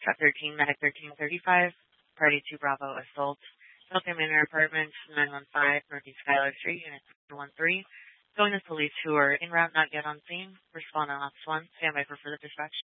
Truck 13, Medic 1335, Party 2 Bravo Assault, Hilton Manor Apartments, 915 Northeast Schuyler Street, Unit 13. Going to police who are en route, not yet on scene. Respond on Ops 1. Stand by for further dispatch.